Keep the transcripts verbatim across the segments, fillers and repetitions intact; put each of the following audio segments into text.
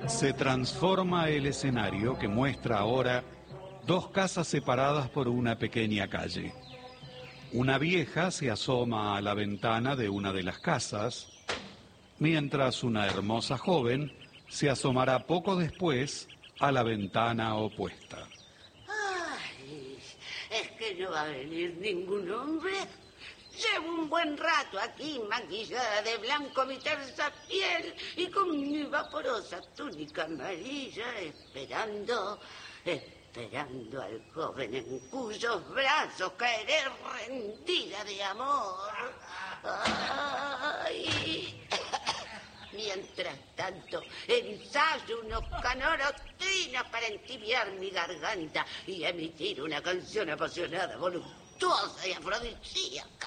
Se transforma el escenario que muestra ahora dos casas separadas por una pequeña calle. Una vieja se asoma a la ventana de una de las casas, mientras una hermosa joven se asomará poco después a la ventana opuesta. Ay, es que no va a venir ningún hombre. Llevo un buen rato aquí, maquillada de blanco mi tersa piel y con mi vaporosa túnica amarilla, esperando, esperando al joven en cuyos brazos caeré rendida de amor. Ay. Mientras tanto, ensayo unos canorotinos para entibiar mi garganta y emitir una canción apasionada, voluptuosa y afrodisíaca.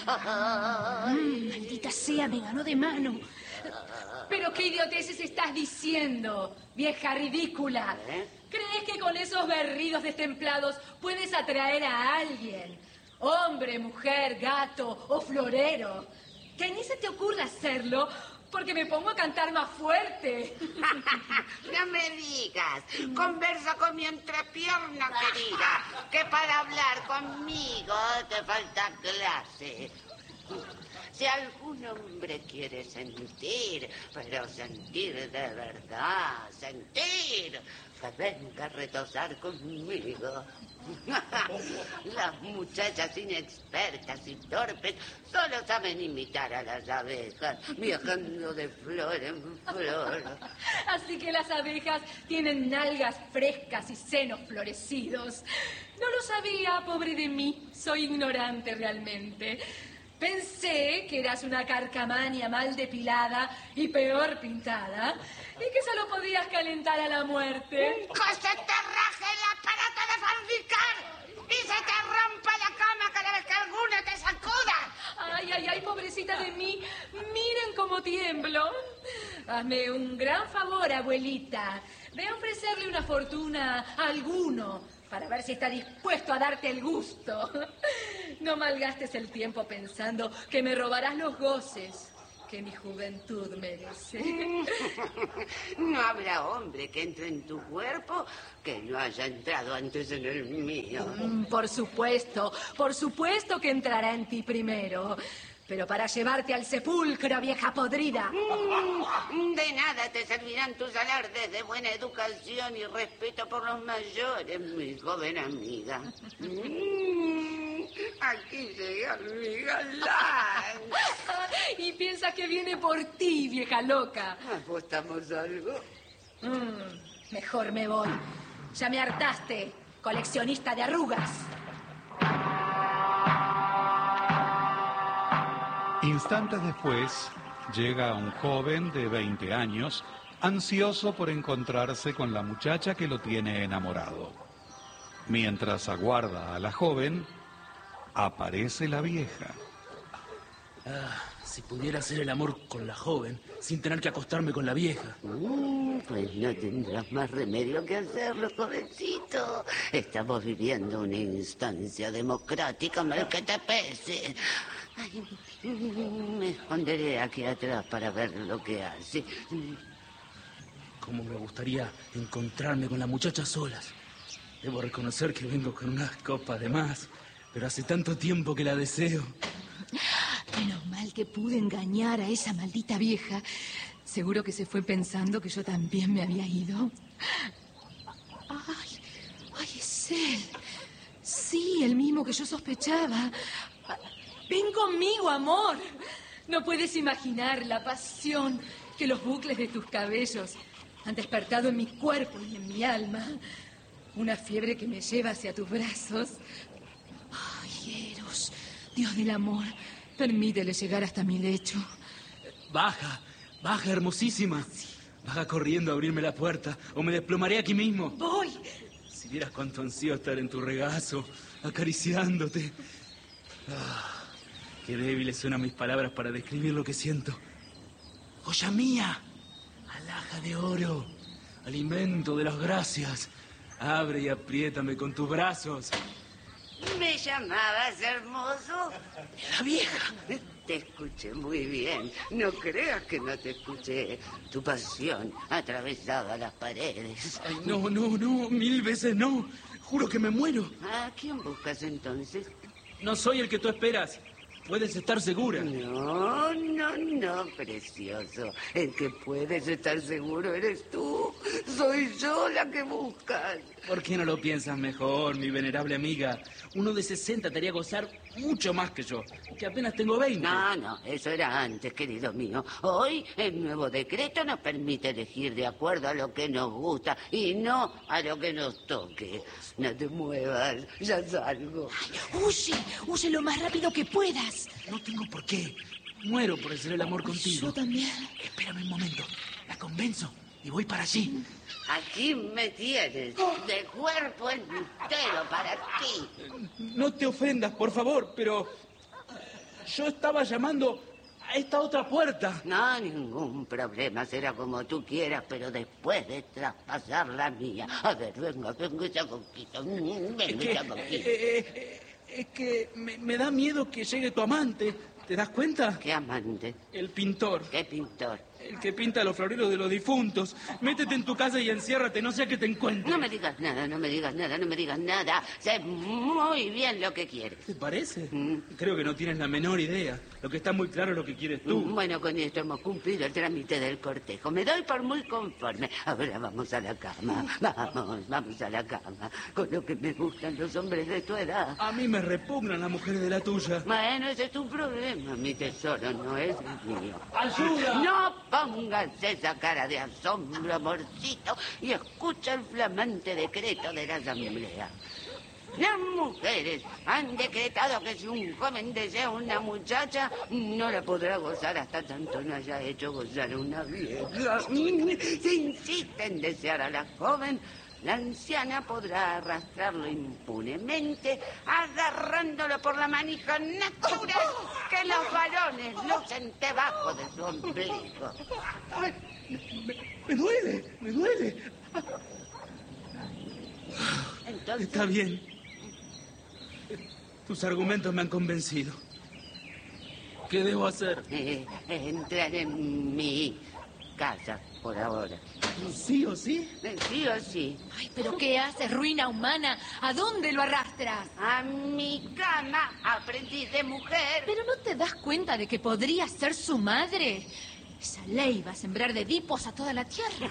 Mm, maldita sea, me ganó de mano. Pero qué idioteces estás diciendo, vieja ridícula. ¿Eh? ¿Crees que con esos berridos destemplados puedes atraer a alguien? Hombre, mujer, gato o florero. Que ni se te ocurra hacerlo porque me pongo a cantar más fuerte. No me digas. Conversa con mi entrepierna, querida, que para hablar conmigo te falta clase. Si algún hombre quiere sentir, pero sentir de verdad, sentir, que venga a retosar conmigo. Las muchachas inexpertas y torpes solo saben imitar a las abejas, viajando de flor en flor. Así que las abejas tienen nalgas frescas y senos florecidos. No lo sabía, pobre de mí. Soy ignorante realmente. Pensé que eras una carcamania mal depilada y peor pintada, y que solo podías calentar a la muerte. ¡Que se te raje el aparato de fabricar y se te rompa la cama cada vez que alguno te sacuda! Ay, ay, ay, pobrecita de mí. Miren cómo tiemblo. Hazme un gran favor, abuelita. Ve a ofrecerle una fortuna a alguno para ver si está dispuesto a darte el gusto. No malgastes el tiempo pensando que me robarás los goces que mi juventud merece. No habrá hombre que entre en tu cuerpo que no haya entrado antes en el mío. Mm, por supuesto, por supuesto que entrará en ti primero. Pero para llevarte al sepulcro, vieja podrida. Mm, de nada te servirán tus alardes de buena educación y respeto por los mayores, mi joven amiga. Mm, aquí llega mi galán. Y piensa que viene por ti, vieja loca. ¿Apostamos algo? Mm, mejor me voy. Ya me hartaste, coleccionista de arrugas. Instantes después, llega un joven de veinte años, ansioso por encontrarse con la muchacha que lo tiene enamorado. Mientras aguarda a la joven, aparece la vieja. Ah, si pudiera hacer el amor con la joven sin tener que acostarme con la vieja. Mm, pues no tendrás más remedio que hacerlo, jovencito. Estamos viviendo una instancia democrática, mal que te pese. Ay, me esconderé aquí atrás para ver lo que hace. Cómo me gustaría encontrarme con la muchacha a solas. Debo reconocer que vengo con unas copas de más, pero hace tanto tiempo que la deseo. Menos mal que pude engañar a esa maldita vieja. Seguro que se fue pensando que yo también me había ido. Ay, ay, es él. Sí, el mismo que yo sospechaba. Ven conmigo, amor. No puedes imaginar la pasión que los bucles de tus cabellos han despertado en mi cuerpo y en mi alma. Una fiebre que me lleva hacia tus brazos. Ay, Eros, Dios del amor, permítele llegar hasta mi lecho. Baja, baja, hermosísima. Sí. Baja corriendo a abrirme la puerta o me desplomaré aquí mismo. Voy. Si vieras cuánto ansío estar en tu regazo, acariciándote. Ah. Qué débiles suenan mis palabras para describir lo que siento. ¡Joya mía! Alhaja de oro, alimento de las gracias. Abre y apriétame con tus brazos. ¿Me llamabas hermoso? La vieja. Te escuché muy bien. No creas que no te escuché. Tu pasión atravesaba las paredes. Ay, no, no, no, mil veces no. Juro que me muero. ¿A quién buscas entonces? No soy el que tú esperas. Puedes estar segura. No, no, no, precioso. El que puedes estar seguro eres tú. Soy yo la que buscas. ¿Por qué no lo piensas mejor, mi venerable amiga? Uno de sesenta te haría gozar mucho más que yo, que apenas tengo veinte. No, no, eso era antes, querido mío. Hoy el nuevo decreto nos permite elegir de acuerdo a lo que nos gusta y no a lo que nos toque. No te muevas, ya salgo. Huye, huye lo más rápido que puedas. No tengo por qué. Muero por hacer el amor contigo. Yo también. Espérame un momento. La convenzo y voy para allí. Aquí me tienes, de cuerpo entero para ti. No te ofendas, por favor, pero yo estaba llamando a esta otra puerta. No, ningún problema, será como tú quieras, pero después de traspasar la mía. A ver, venga, venga ya poquito, venga Es que, ya poquito. eh, eh, eh, es que me, me da miedo que llegue tu amante. ¿Te das cuenta? ¿Qué amante? El pintor. ¿Qué pintor? El que pinta los floreros de los difuntos. Métete en tu casa y enciérrate, no sea que te encuentre. No me digas nada, no me digas nada, no me digas nada. Sé muy bien lo que quieres. ¿Te parece? Mm. Creo que no tienes la menor idea. Lo que está muy claro es lo que quieres tú. Bueno, con esto hemos cumplido el trámite del cortejo. Me doy por muy conforme. Ahora vamos a la cama. Vamos, vamos a la cama. Con lo que me gustan los hombres de tu edad. A mí me repugnan las mujeres de la tuya. Bueno, ese es tu problema, mi tesoro, no es el mío. ¡Ayuda! No pongas esa cara de asombro, amorcito, y escucha el flamante decreto de la asamblea. Las mujeres han decretado que si un joven desea una muchacha, no la podrá gozar hasta tanto no haya hecho gozar a una vieja. Si insiste en desear a la joven, la anciana podrá arrastrarlo impunemente, agarrándolo por la manija natural que los varones lucen debajo de su ombligo. Ay, me, me duele, me duele. Entonces, Está bien. Tus argumentos me han convencido. ¿Qué debo hacer? eh, entrar en mi casa por ahora. ¿Sí o sí? Eh, Sí o sí. Ay, pero ¿qué haces, ruina humana? ¿A dónde lo arrastras? A mi cama, aprendiz de mujer. ¿Pero no te das cuenta de que podría ser su madre? Esa ley va a sembrar de Edipos a toda la tierra.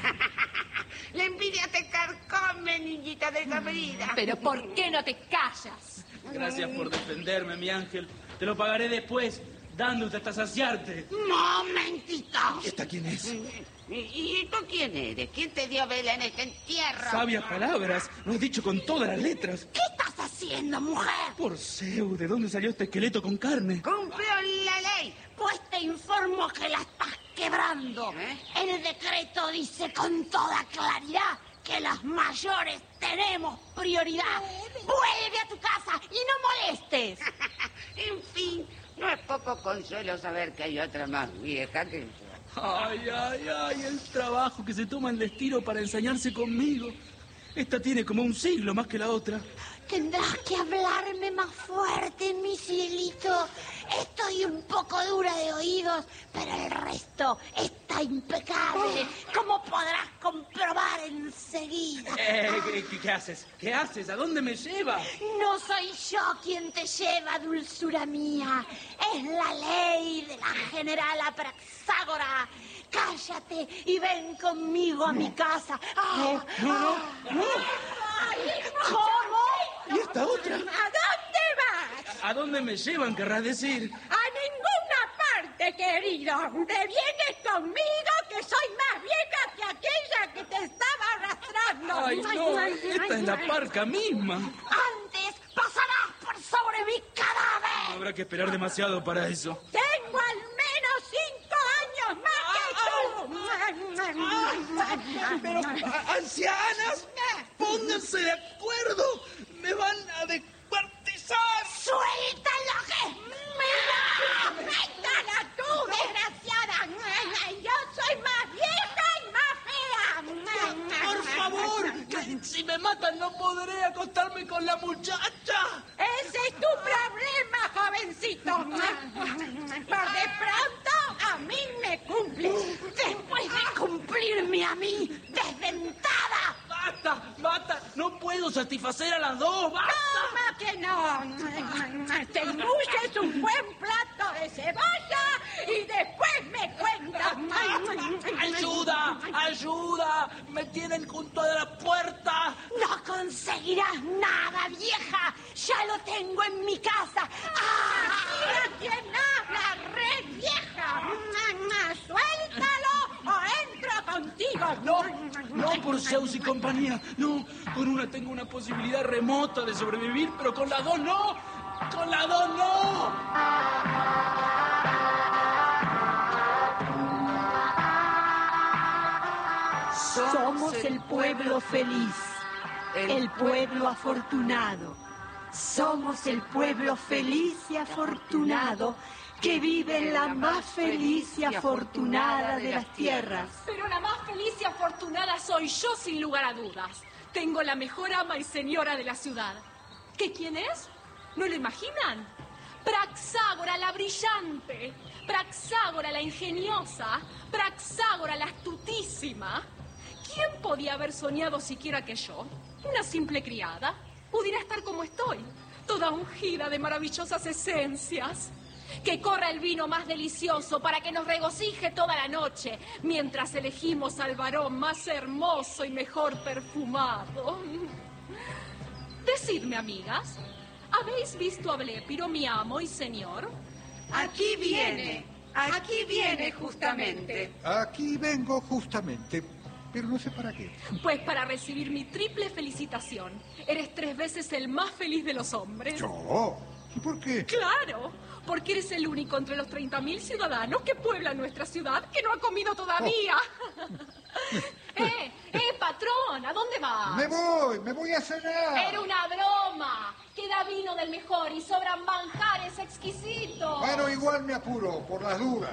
La envidia te carcome, niñita desabrida. Pero ¿por qué no te callas? Gracias por defenderme, mi ángel. Te lo pagaré después, dándote hasta saciarte. ¡Momentito! ¿Esta quién es? ¿Y, y tú quién eres? ¿Quién te dio vela en este entierro? Sabias palabras. Lo has dicho con todas las letras. ¿Qué estás haciendo, mujer? Por Zeus, ¿de dónde salió este esqueleto con carne? Cumplió la ley. Pues te informo que la estás quebrando. ¿Eh? El decreto dice con toda claridad que las mayores tenemos prioridad. Vuelve a tu casa y no molestes. En fin, no es poco consuelo saber que hay otra más vieja que yo. Ay, ay, ay, el trabajo que se toma el destino para ensañarse conmigo. Esta tiene como un siglo más que la otra. Tendrás que hablarme más fuerte, mi cielito. Estoy un poco dura de oídos, pero el resto está impecable, como podrás comprobar enseguida. Eh, ¿qué, qué, qué haces? ¿Qué haces? ¿A dónde me llevas? No soy yo quien te lleva, dulzura mía. Es la ley de la general Apraxágora. Cállate y ven conmigo a mi casa. Ah, No, no, no. ay, ¿cómo? ¿Y esta otra? ¿A dónde vas? ¿A dónde me llevan, querrás decir? A ninguna parte, querido. Te vienes conmigo, que soy más vieja que aquella que te estaba arrastrando. Ay, no, esta es la parca misma. Antes pasarás por sobre mi cadáver. No habrá que esperar demasiado para eso. Tengo al menos cinco años más que tú. Pero, a- ancianas, pónganse de acuerdo. Me van a descuartizar. ¡Suelta lo que es mío! ¡Suéltala tú, desgraciada! Yo soy más vieja y más fea. Por favor, que, Si me matan, no podré acostarme con la muchacha. Ese es tu problema, jovencito. Por de pronto, a mí me cumples. Después de cumplirme a mí, desdentada. ¡Basta! ¡Basta! ¡No puedo satisfacer a las dos! ¡Basta! ¿Cómo que no? Te embulles un buen plato de cebolla y después me cuentas. ¡Ayuda! ¡Ayuda! ¡Me tienen junto a la puerta! No conseguirás nada, vieja. Ya lo tengo en mi casa. ¡Ah! ¿A quién habla, re vieja? ¡Suéltalo o entro contigo! No, no por Zeus y compañía. No, con una tengo una posibilidad remota de sobrevivir, pero con las dos no. ¡Con las dos no! Somos el pueblo feliz, el pueblo afortunado. Somos el pueblo feliz y afortunado que vive en la más feliz y afortunada de las tierras. Pero la más feliz y afortunada soy yo, sin lugar a dudas. Tengo la mejor ama y señora de la ciudad. ¿Qué quién es? ¿No lo imaginan? Praxágora la brillante, Praxágora la ingeniosa, Praxágora la astutísima. ¿Quién podía haber soñado siquiera que yo, una simple criada, pudiera estar como estoy, toda ungida de maravillosas esencias? Que corra el vino más delicioso para que nos regocije toda la noche, mientras elegimos al varón más hermoso y mejor perfumado. Decidme, amigas, ¿habéis visto a Blépiro, mi amo y señor? Aquí viene, aquí viene justamente. Aquí vengo justamente, pero no sé para qué. Pues para recibir mi triple felicitación. Eres tres veces el más feliz de los hombres. ¿Yo? ¿Y por qué? Claro, porque eres el único entre los treinta mil ciudadanos que pueblan nuestra ciudad que no ha comido todavía. Oh. ¡Eh, eh, patrón! ¿A dónde vas? Me voy, me voy a cenar. Era una broma. Queda vino del mejor y sobran manjares exquisitos. Bueno, igual me apuro, por las dudas.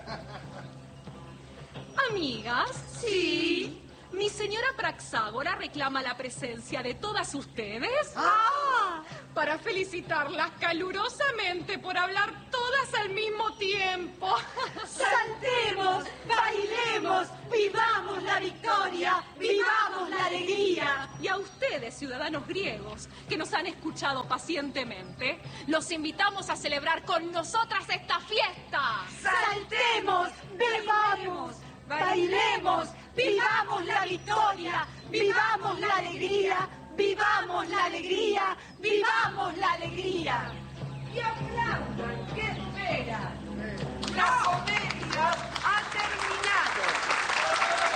Amigas, sí. Mi señora Praxágora reclama la presencia de todas ustedes. ¡Ah! Para felicitarlas calurosamente por hablar todas al mismo tiempo. Saltemos, bailemos, vivamos la victoria, vivamos la alegría. Y a ustedes, ciudadanos griegos, que nos han escuchado pacientemente, los invitamos a celebrar con nosotras esta fiesta. Saltemos, bebamos, bailemos, vivamos la victoria, vivamos la alegría, vivamos la alegría, vivamos la alegría. Y aplaudan, ¿qué esperan? La comedia